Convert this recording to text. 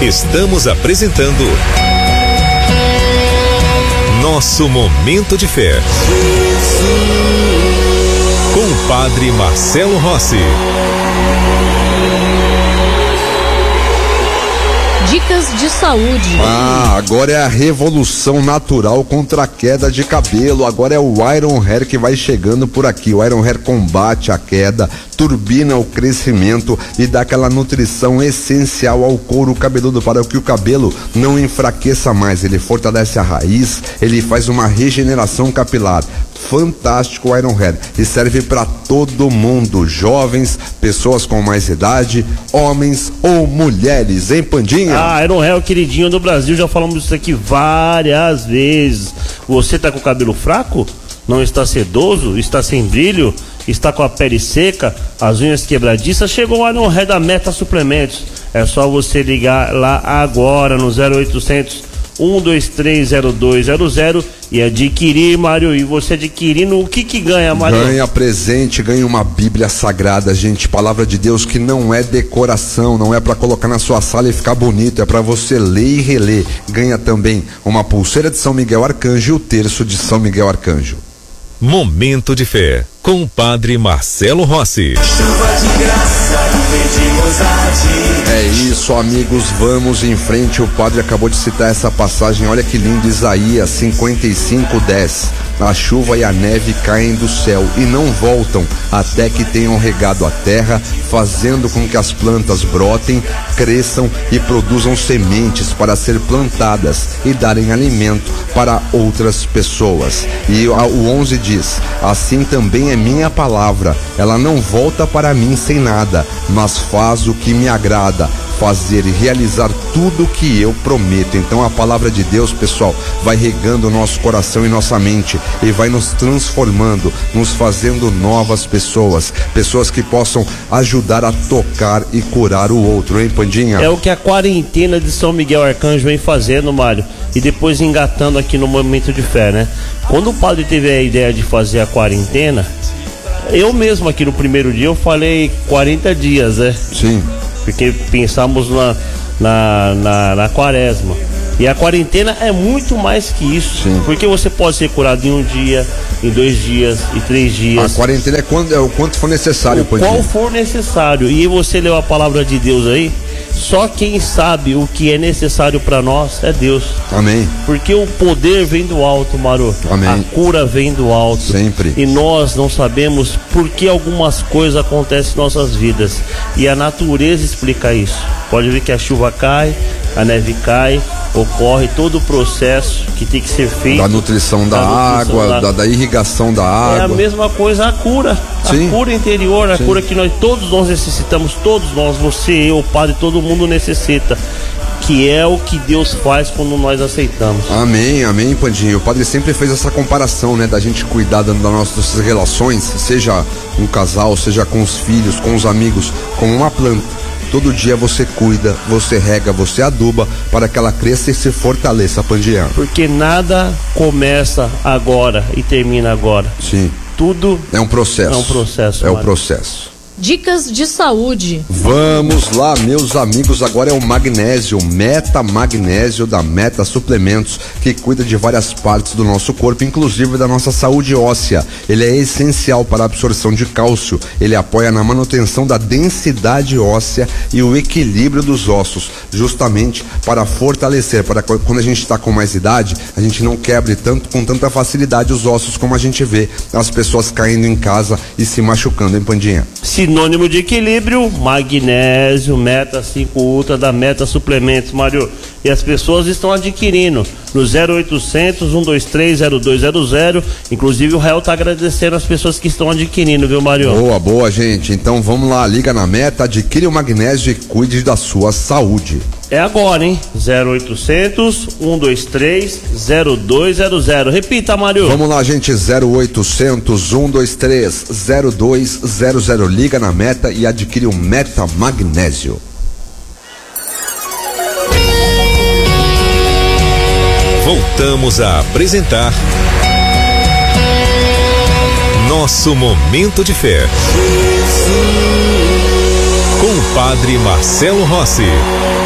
Estamos apresentando Nosso Momento de Fé, com o Padre Marcelo Rossi. Dicas de saúde. Agora é a revolução natural contra a queda de cabelo. Agora é o Iron Hair que vai chegando por aqui. O Iron Hair combate a queda, turbina o crescimento e dá aquela nutrição essencial ao couro cabeludo para que o cabelo não enfraqueça mais. Ele fortalece a raiz, ele faz uma regeneração capilar. Fantástico o Iron Hair e serve para todo mundo, jovens, pessoas com mais idade, homens ou mulheres, hein, Pandinha? Iron Hair é o queridinho do Brasil, já falamos disso aqui várias vezes. Você tá com o cabelo fraco? Não está sedoso? Está sem brilho? Está com a pele seca? As unhas quebradiças? Chegou o Iron Hair da Meta Suplementos. É só você ligar lá agora no 0800 1230200 e adquirir, Mário. E você adquirindo, o que ganha, Mário? Ganha presente, ganha uma Bíblia Sagrada, gente, palavra de Deus que não é decoração, não é para colocar na sua sala e ficar bonito, é para você ler e reler. Ganha também uma pulseira de São Miguel Arcanjo e o terço de São Miguel Arcanjo. Momento de Fé, com o Padre Marcelo Rossi. Chuva de graça e É isso, amigos, vamos em frente. O padre acabou de citar essa passagem, olha que lindo, Isaías 55:10. A chuva e a neve caem do céu e não voltam até que tenham regado a terra, fazendo com que as plantas brotem, cresçam e produzam sementes para ser plantadas e darem alimento para outras pessoas. E o 11 diz: assim também é minha palavra, ela não volta para mim sem nada, mas faz o que me agrada, fazer e realizar tudo o que eu prometo. Então a palavra de Deus, pessoal, vai regando o nosso coração e nossa mente e vai nos transformando, nos fazendo novas pessoas, pessoas que possam ajudar a tocar e curar o outro, hein, Pandinha? É o que a quarentena de São Miguel Arcanjo vem fazendo, Mário, e depois engatando aqui no Momento de Fé, né? Quando o padre teve a ideia de fazer a quarentena, eu mesmo aqui no primeiro dia eu falei 40 dias, né? Sim. Porque pensamos na quaresma. E a quarentena é muito mais que isso. Sim. Porque você pode ser curado em um dia, em 2 dias, em 3 dias. A quarentena é o quanto for necessário, qual for necessário. E você leu a palavra de Deus aí? Só quem sabe o que é necessário para nós é Deus. Amém. Porque o poder vem do alto, Maru. Amém. A cura vem do alto. Sempre. E nós não sabemos por que algumas coisas acontecem em nossas vidas. E a natureza explica isso. Pode ver que a chuva cai, a neve cai, ocorre todo o processo que tem que ser feito. Da nutrição da água, da irrigação da água. É a mesma coisa a cura. Sim. A cura interior, a cura que todos nós necessitamos, todos nós, você, eu, o padre, todo mundo necessita. Que é o que Deus faz quando nós aceitamos. Amém, amém, Pandinho. O padre sempre fez essa comparação, né? Da gente cuidar das nossas relações, seja um casal, seja com os filhos, com os amigos, como uma planta. Todo dia você cuida, você rega, você aduba para que ela cresça e se fortaleça, Pandinha. Porque nada começa agora e termina agora. Sim. Tudo é um processo. É um processo. É um processo. Dicas de saúde. Vamos lá, meus amigos, agora é o magnésio, Meta Magnésio da Meta Suplementos, que cuida de várias partes do nosso corpo, inclusive da nossa saúde óssea. Ele é essencial para a absorção de cálcio, ele apoia na manutenção da densidade óssea e o equilíbrio dos ossos, justamente para fortalecer, para quando a gente está com mais idade, a gente não quebre com tanta facilidade os ossos como a gente vê as pessoas caindo em casa e se machucando, hein, Pandinha? Sinônimo de equilíbrio, magnésio, Meta 5 Ultra da Meta Suplementos, Mário. E as pessoas estão adquirindo no 0800 123 0200. Inclusive o Rael tá agradecendo as pessoas que estão adquirindo, viu, Mário? Boa, gente. Então vamos lá, liga na Meta, adquire o magnésio e cuide da sua saúde. É agora, hein? 0800 123 0200. Repita, Mário. Vamos lá, gente. 0800 123 0200. Liga na Meta e adquire o Meta Magnésio. Voltamos a apresentar Nosso Momento de Fé, com o Padre Marcelo Rossi.